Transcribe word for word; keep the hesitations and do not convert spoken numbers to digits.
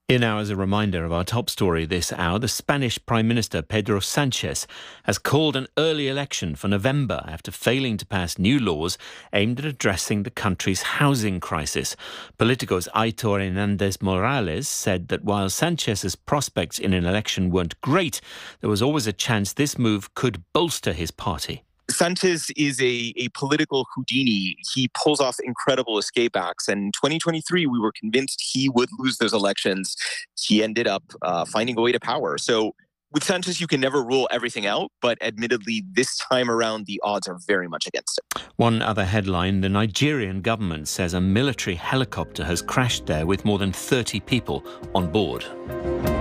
Here now is a reminder of our top story this hour. The Spanish Prime Minister Pedro Sanchez has called an early election for November after failing to pass new laws aimed at addressing the country's housing crisis. Politico's Aitor Hernández Morales said that while Sanchez's prospects in an election weren't great, there was always a chance this move could bolster his party. Sanchez is a, a political Houdini. He pulls off incredible escape acts. And in twenty twenty-three, we were convinced he would lose those elections. He ended up uh, finding a way to power. So with Sanchez, you can never rule everything out. But admittedly, this time around, the odds are very much against it. One other headline, the Nigerian government says a military helicopter has crashed there with more than thirty people on board.